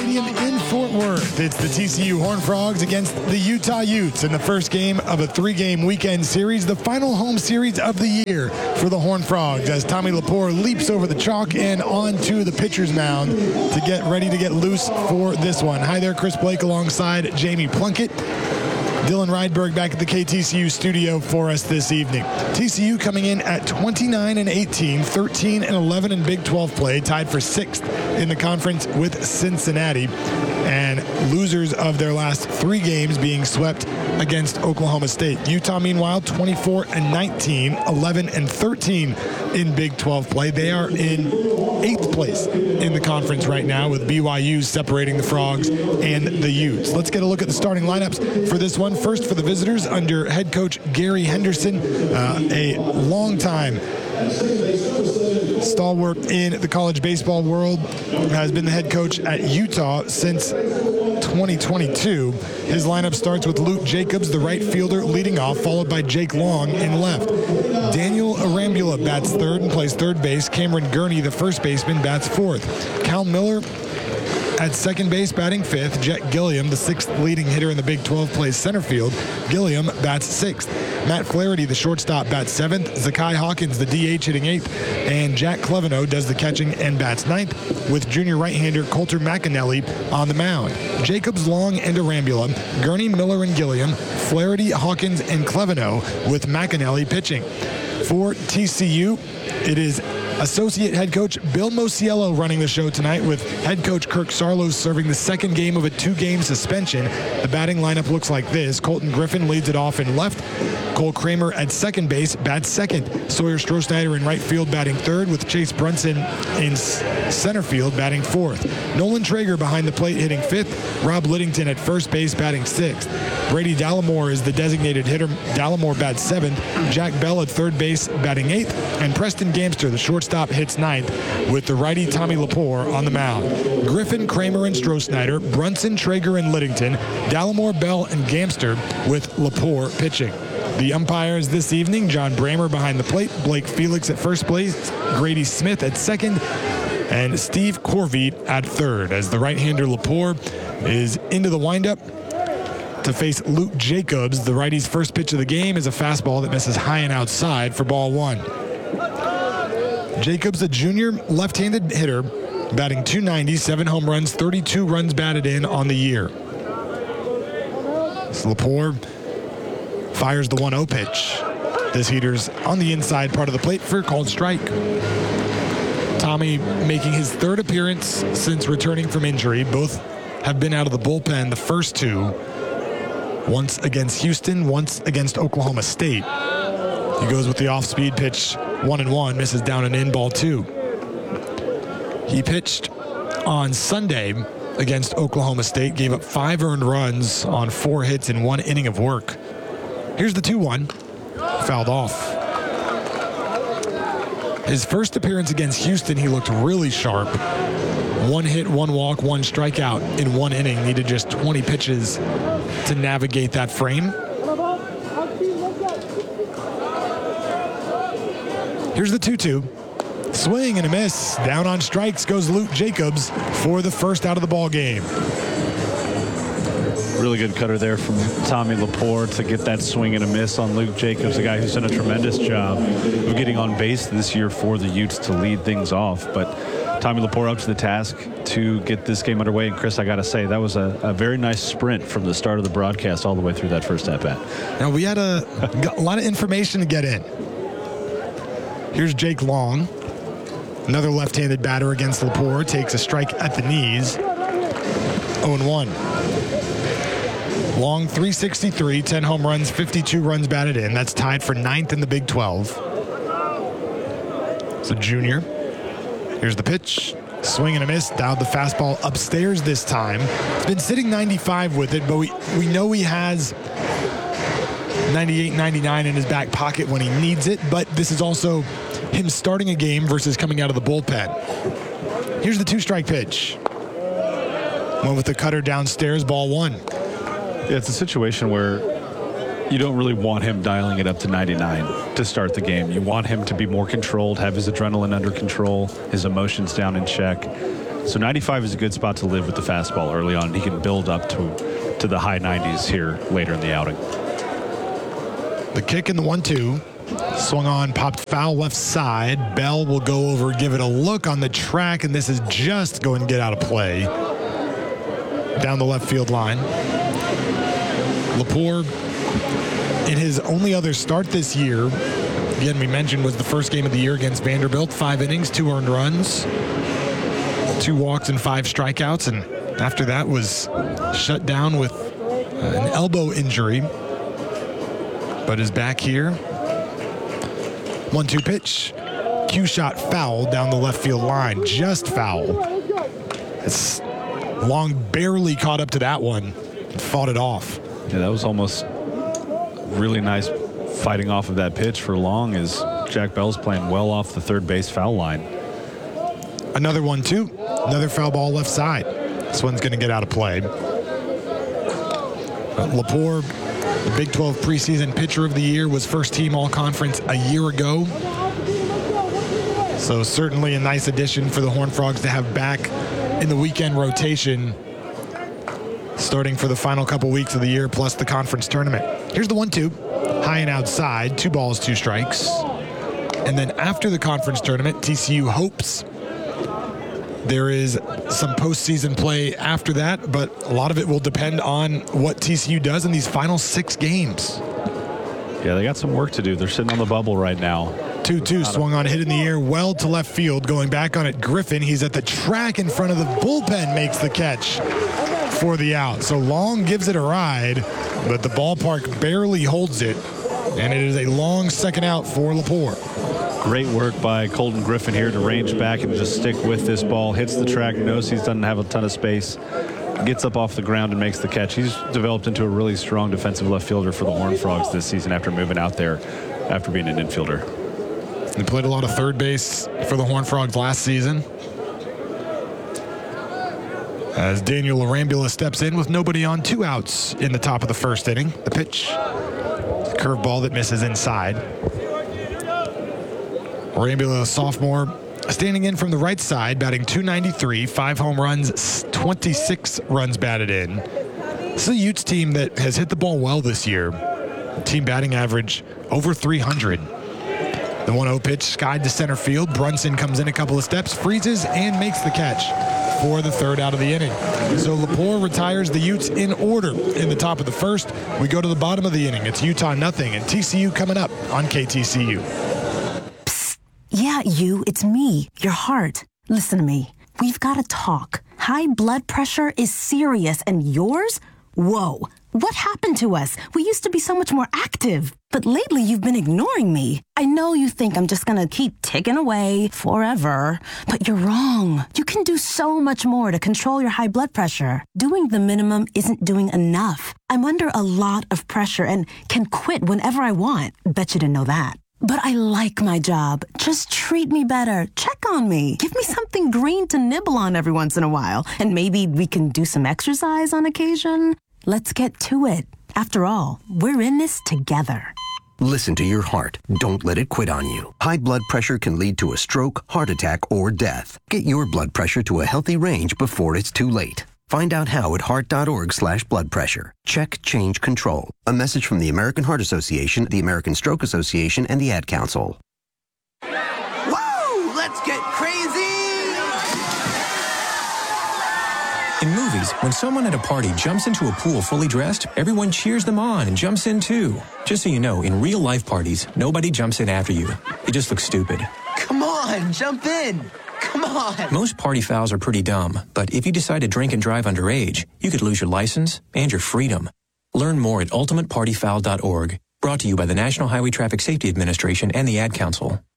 Stadium in Fort Worth. It's the TCU Horned Frogs against the Utah Utes in the first game of a 3-game weekend series, the final home series of the year for the Horned Frogs, as Tommy Lepore leaps over the chalk and onto the pitcher's mound to get ready to get loose for this one. Hi there, Chris Blake alongside Jamie Plunkett. Dylan Rydberg back at the KTCU studio for us this evening. TCU coming in at 29-18, 13-11 in Big 12 play, tied for 6th in the conference with Cincinnati, and losers of their last 3 games being swept against Oklahoma State. Utah, meanwhile, 24-19, 11-13 in Big 12 play. They are in 8th place in the conference right now, with BYU separating the Frogs and the Utes. Let's get a look at the starting lineups for this one. First, for the visitors, under head coach Gary Henderson, a long-time stalwart in the college baseball world, has been the head coach at Utah since 2022. His lineup starts with Luke Jacobs, the right fielder, leading off, followed by Jake Long in left. Daniel Arambula bats third and plays third base. Cameron Gurney, the first baseman, bats fourth. Cal Miller at second base, batting fifth. Jet Gilliam, the 6th leading hitter in the Big 12, plays center field. Gilliam bats 6th. Matt Flaherty, the shortstop, bats 7th. Zakai Hawkins, the DH, hitting 8th. And Jack Cleveno does the catching and bats 9th, with junior right-hander Coulter McAnally on the mound. Jacobs, Long, and Arambula, Gurney, Miller, and Gilliam, Flaherty, Hawkins, and Cleveno, with McAnally pitching. For TCU, it is associate head coach Bill Mosiello running the show tonight, with head coach Kirk Sarlos serving the second game of a 2-game suspension. The batting lineup looks like this. Colton Griffin leads it off in left. Cole Kramer at second base bats second. Sawyer Strohsnyder in right field batting third, with Chase Brunson in center field batting fourth. Nolan Traeger behind the plate hitting fifth. Rob Liddington at first base batting sixth. Brady Dallimore is the designated hitter. Dallimore bats seventh. Jack Bell at third base batting eighth. And Preston Gamster, the shortstop, hits ninth, with the righty Tommy Lepore on the mound. Griffin, Kramer, and Strohsnyder, Brunson, Traeger, and Liddington, Dallimore, Bell, and Gamster, with Lepore pitching. The umpires this evening: John Bramer behind the plate, Blake Felix at first base, Grady Smith at second, and Steve Corvey at third, as the right-hander Lepore is into the windup to face Luke Jacobs. The righty's first pitch of the game is a fastball that misses high and outside for ball 1. Jacobs, a junior left-handed hitter, batting .290, 7 home runs, 32 runs batted in on the year. So Lepore fires the 1-0 pitch. This heater's on the inside part of the plate for a called strike. Tommy making his 3rd appearance since returning from injury. Both have been out of the bullpen the first 2. Once against Houston, once against Oklahoma State. He goes with the off-speed pitch, 1-1, misses down and in, ball 2. He pitched on Sunday against Oklahoma State, gave up 5 earned runs on 4 hits in 1 inning of work. Here's the 2-1, fouled off. His first appearance against Houston, he looked really sharp. 1 hit, 1 walk, 1 strikeout in 1 inning. Needed just 20 pitches to navigate that frame. Here's the 2-2. Swing and a miss. Down on strikes goes Luke Jacobs for the first out of the ball game. Really good cutter there from Tommy Lepore to get that swing and a miss on Luke Jacobs, a guy who's done a tremendous job of getting on base this year for the Utes to lead things off. But Tommy Lepore up to the task to get this game underway. And Chris, I got to say, that was a very nice sprint from the start of the broadcast all the way through that first at-bat. Now, we had a lot of information to get in. Here's Jake Long, another left-handed batter against Lepore, takes a strike at the knees. 0-1. Long, 363, 10 home runs, 52 runs batted in. That's tied for 9th in the Big 12. So junior. Here's the pitch. Swing and a miss. Dialed the fastball upstairs this time. He's been sitting 95 with it, but we know he has 98, 99 in his back pocket when he needs it, but this is also him starting a game versus coming out of the bullpen. Here's the 2-strike pitch. One with the cutter downstairs, ball 1. Yeah, it's a situation where you don't really want him dialing it up to 99 to start the game. You want him to be more controlled, have his adrenaline under control, his emotions down in check. So 95 is a good spot to live with the fastball early on. He can build up to the high 90s here later in the outing. The kick in the 1-2. Swung on, popped foul left side. Bell will go over, give it a look on the track, and this is just going to get out of play. Down the left field line. Lepore, in his only other start this year, again, we mentioned was the first game of the year against Vanderbilt. 5 innings, 2 earned runs, 2 walks and 5 strikeouts, and after that was shut down with an elbow injury, but is back here. 1-2 pitch. Cue shot foul down the left field line. Just foul. It's Long barely caught up to that one and fought it off. Yeah, that was almost really nice fighting off of that pitch for Long, as Jack Bell's playing well off the third base foul line. Another 1-2. Another foul ball left side. This one's going to get out of play. Lepore, the Big 12 preseason pitcher of the year, was first team all-conference a year ago. So certainly a nice addition for the Horned Frogs to have back in the weekend rotation, starting for the final couple weeks of the year, plus the conference tournament. Here's the 1-2, high and outside, 2 balls, 2 strikes. And then after the conference tournament, TCU hopes there is some postseason play after that, but a lot of it will depend on what TCU does in these final 6 games. Yeah, they got some work to do. They're sitting on the bubble right now. 2-2, swung on, hit in the air, well to left field. Going back on it, Griffin. He's at the track in front of the bullpen, makes the catch for the out. So Long gives it a ride, but the ballpark barely holds it, and it is a long second out for Lepore. Great work by Colton Griffin here to range back and just stick with this ball. Hits the track, knows he doesn't have a ton of space, gets up off the ground and makes the catch. He's developed into a really strong defensive left fielder for the Horned Frogs this season after moving out there after being an infielder. He played a lot of third base for the Horned Frogs last season. As Daniel Arambula steps in with nobody on, 2 outs in the top of the first inning. The pitch, curveball that misses inside. Arambula, sophomore, standing in from the right side, batting .293, 5 home runs, 26 runs batted in. This is a Utes team that has hit the ball well this year. Team batting average over 300. The 1-0 pitch skied to center field. Brunson comes in a couple of steps, freezes, and makes the catch for the 3rd out of the inning. So Lepore retires the Utes in order in the top of the first. We go to the bottom of the inning. It's Utah 0 and TCU coming up on KTCU. Psst. Yeah, it's me, your heart. Listen to me. We've got to talk. High blood pressure is serious, and yours? Whoa. What happened to us? We used to be so much more active. But lately, you've been ignoring me. I know you think I'm just gonna keep ticking away forever, but you're wrong. You can do so much more to control your high blood pressure. Doing the minimum isn't doing enough. I'm under a lot of pressure and can quit whenever I want. Bet you didn't know that. But I like my job. Just treat me better. Check on me. Give me something green to nibble on every once in a while. And maybe we can do some exercise on occasion. Let's get to it. After all, we're in this together. Listen to your heart. Don't let it quit on you. High blood pressure can lead to a stroke, heart attack, or death. Get your blood pressure to a healthy range before it's too late. Find out how at heart.org/blood pressure. Check, change, control. A message from the American Heart Association, the American Stroke Association, and the Ad Council. Woo! Let's get crazy! In movies, when someone at a party jumps into a pool fully dressed, everyone cheers them on and jumps in too. Just so you know, in real life parties, nobody jumps in after you. It just looks stupid. Come on, jump in! Come on! Most party fouls are pretty dumb, but if you decide to drink and drive underage, you could lose your license and your freedom. Learn more at ultimatepartyfoul.org. Brought to you by the National Highway Traffic Safety Administration and the Ad Council.